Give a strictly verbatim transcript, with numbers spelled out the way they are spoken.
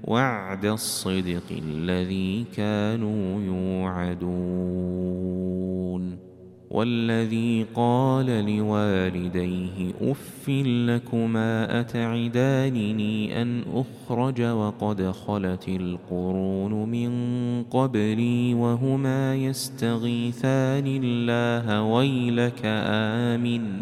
وعد الصدق الذي كانوا يوعدون والذي قال لوالديه أف لكما أتعدانني أن أخرج وقد خلت القرون من قبلي وهما يستغيثان الله ويلك آمن